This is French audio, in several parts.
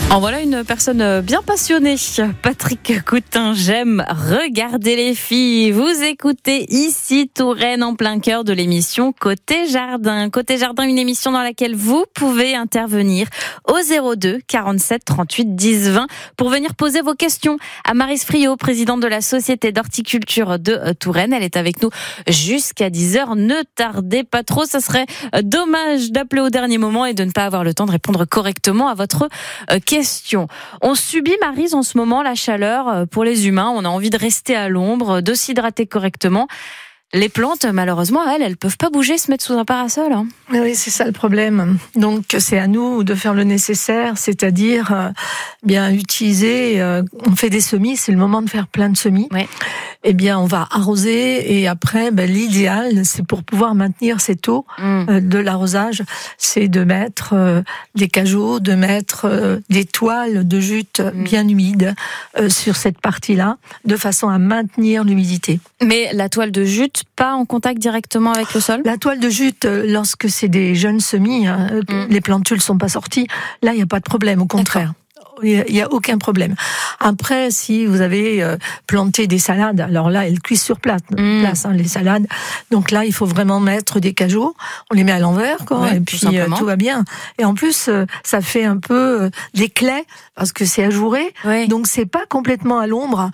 En voilà une personne bien passionnée. Patrick Coutin, j'aime regarder les filles. Vous écoutez ici Touraine en plein cœur de l'émission Côté Jardin. Côté Jardin, une émission dans laquelle vous pouvez intervenir au 02 47 38 10 20 pour venir poser vos questions à Maryse Friot, présidente de la Société d'horticulture de Touraine. Elle est avec nous jusqu'à 10h. Ne tardez pas trop, ça serait dommage d'appeler au dernier moment et de ne pas avoir le temps de répondre correctement à votre question. On subit, Maryse, en ce moment la chaleur pour les humains. On a envie de rester à l'ombre, de s'hydrater correctement. Les plantes, malheureusement, elles peuvent pas bouger, se mettre sous un parasol. Oui, c'est ça le problème. Donc, c'est à nous de faire le nécessaire, c'est-à-dire bien utiliser. On fait des semis, c'est le moment de faire plein de semis. Ouais. Eh bien, on va arroser et après, l'idéal, c'est pour pouvoir maintenir cette eau de l'arrosage, c'est de mettre des cajots, de mettre des toiles de jute bien humides sur cette partie-là, de façon à maintenir l'humidité. Mais la toile de jute, pas en contact directement avec le sol ? La toile de jute, lorsque c'est des jeunes semis, les plantules sont pas sorties, là, il n'y a pas de problème, au contraire. Il n'y a aucun problème. Après, si vous avez planté des salades, alors là, elles cuisent sur place, les salades. Donc là, il faut vraiment mettre des cajots. On les met à l'envers, et puis tout va bien. Et en plus, ça fait un peu des claies, parce que c'est ajouré. Ouais. Donc c'est pas complètement à l'ombre.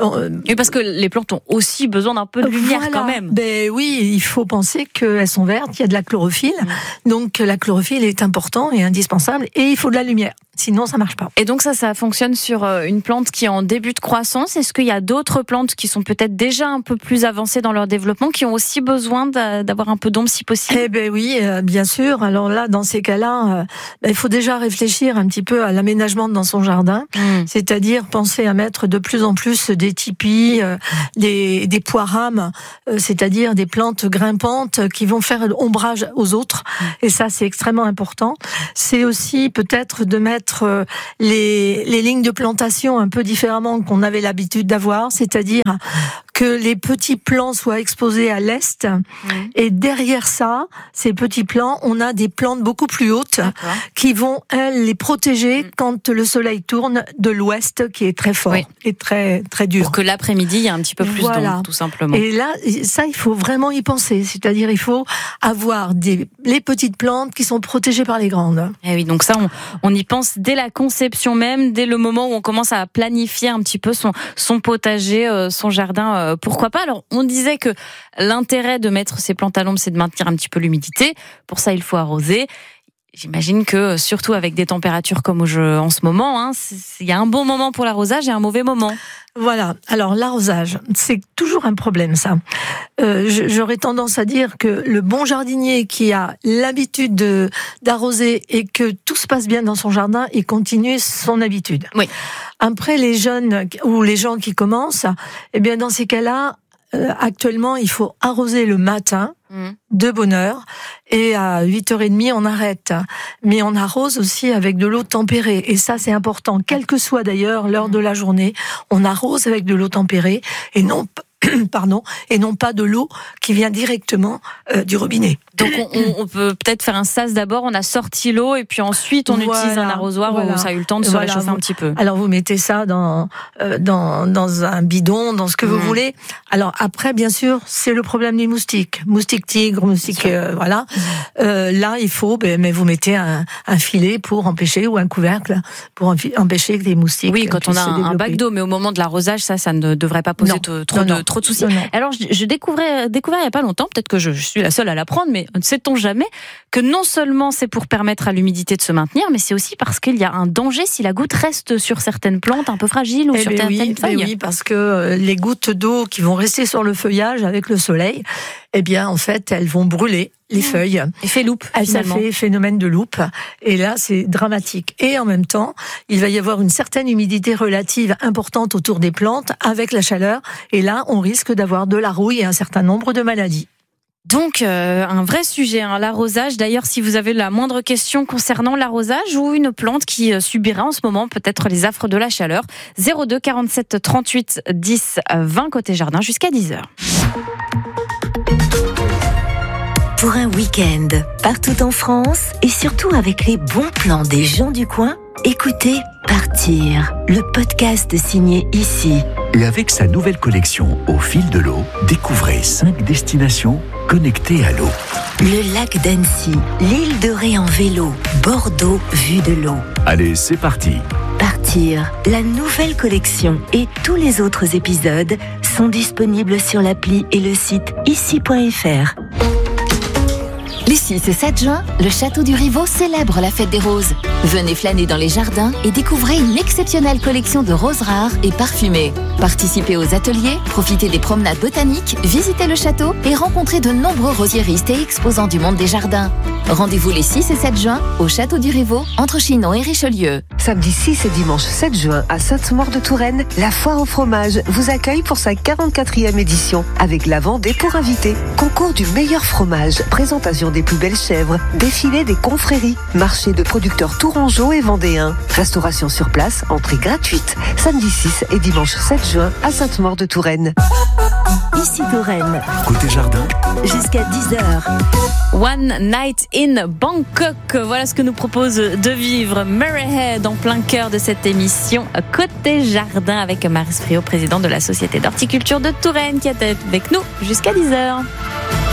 Et parce que les plantes ont aussi besoin d'un peu de lumière quand même. Oui, il faut penser qu'elles sont vertes, il y a de la chlorophylle. Donc la chlorophylle est importante et indispensable, et il faut de la lumière. Sinon, ça marche pas. Et donc ça fonctionne sur une plante qui est en début de croissance. Est-ce qu'il y a d'autres plantes qui sont peut-être déjà un peu plus avancées dans leur développement, qui ont aussi besoin d'avoir un peu d'ombre si possible ? Oui, bien sûr. Alors là, dans ces cas-là, il faut déjà réfléchir un petit peu à l'aménagement dans son jardin. C'est-à-dire penser à mettre de plus en plus des tipis, des pois rames, c'est-à-dire des plantes grimpantes qui vont faire ombrage aux autres. Et ça, c'est extrêmement important. C'est aussi peut-être de mettre les lignes de plantation un peu différemment qu'on avait l'habitude d'avoir, c'est-à-dire que les petits plants soient exposés à l'est, et derrière ça, ces petits plants, on a des plantes beaucoup plus hautes qui vont, elles, les protéger quand le soleil tourne de l'ouest, qui est très fort et très, très dur. Pour que l'après-midi, il y a un petit peu plus d'ombre, tout simplement. Et là, ça, il faut vraiment y penser, c'est-à-dire il faut avoir les petites plantes qui sont protégées par les grandes. Et oui, donc ça, on y pense dès la conception même, dès le moment où on commence à planifier un petit peu son potager, son jardin. Pourquoi pas ? Alors, on disait que l'intérêt de mettre ces plantes à l'ombre, c'est de maintenir un petit peu l'humidité. Pour ça, il faut arroser. J'imagine que, surtout avec des températures comme en ce moment, il y a un bon moment pour l'arrosage et un mauvais moment. Voilà. Alors, l'arrosage, c'est toujours un problème, ça. J'aurais tendance à dire que le bon jardinier qui a l'habitude d'arroser et que tout se passe bien dans son jardin, il continue son habitude. Oui. Après, les jeunes ou les gens qui commencent, eh bien, dans ces cas-là, actuellement, il faut arroser le matin, de bonne heure, et à 8h30, on arrête. Mais on arrose aussi avec de l'eau tempérée. Et ça, c'est important. Quelle que soit d'ailleurs l'heure de la journée, on arrose avec de l'eau tempérée et non pas de l'eau qui vient directement du robinet. Donc on peut peut-être faire un sas d'abord, on a sorti l'eau et puis ensuite on utilise un arrosoir où ça a eu le temps de se réchauffer un petit peu. Alors vous mettez ça dans un bidon, dans ce que vous voulez. Alors après, bien sûr, c'est le problème des moustiques. Moustiques tigres, moustiques, voilà. Là, il faut, mais vous mettez un filet pour empêcher, ou un couvercle pour empêcher que les moustiques. Oui, quand on a un bac d'eau, mais au moment de l'arrosage, ça ne devrait pas poser trop de soucis. Non. Alors, je découvrais il y a pas longtemps, peut-être que je suis la seule à l'apprendre, mais ne sait-on jamais que non seulement c'est pour permettre à l'humidité de se maintenir, mais c'est aussi parce qu'il y a un danger si la goutte reste sur certaines plantes un peu fragiles ou sur certaines feuilles. Oui, parce que les gouttes d'eau qui vont rester sur le feuillage avec le soleil, eh bien, en fait, elles vont brûler les feuilles. Effet loupe, finalement. Ça fait phénomène de loupe. Et là, c'est dramatique. Et en même temps, il va y avoir une certaine humidité relative importante autour des plantes avec la chaleur. Et là, on risque d'avoir de la rouille et un certain nombre de maladies. Donc, un vrai sujet, l'arrosage. D'ailleurs, si vous avez la moindre question concernant l'arrosage ou une plante qui subira en ce moment peut-être les affres de la chaleur, 02 47 38 10 20 côté jardin jusqu'à 10h. Pour un week-end partout en France et surtout avec les bons plans des gens du coin, écoutez Partir, le podcast signé Ici. Et avec sa nouvelle collection Au fil de l'eau, découvrez 5 destinations connectées à l'eau. Le lac d'Annecy, l'île de Ré en vélo, Bordeaux vue de l'eau. Allez, c'est parti. Partir, la nouvelle collection et tous les autres épisodes sont disponibles sur l'appli et le site ici.fr. Les 6 et 7 juin, le Château du Rivaux célèbre la fête des roses. Venez flâner dans les jardins et découvrez une exceptionnelle collection de roses rares et parfumées. Participez aux ateliers, profitez des promenades botaniques, visitez le château et rencontrez de nombreux rosiéristes et exposants du monde des jardins. Rendez-vous les 6 et 7 juin au Château du Rivaux, entre Chinon et Richelieu. Samedi 6 et dimanche 7 juin à Sainte-Maure-de-Touraine, la foire au fromage vous accueille pour sa 44e édition avec la Vendée pour invités. Concours du meilleur fromage, présentation des plus belles chèvres, défilé des confréries, marché de producteurs tourangeaux et vendéens. Restauration sur place, entrée gratuite. Samedi 6 et dimanche 7 juin à Sainte-Maure-de-Touraine. Ici Touraine, Côté jardin, jusqu'à 10h. One Night in Bangkok, voilà ce que nous propose de vivre Murray Head en plein cœur de cette émission Côté Jardin avec Maris Friot, président de la Société d'horticulture de Touraine qui est avec nous jusqu'à 10h.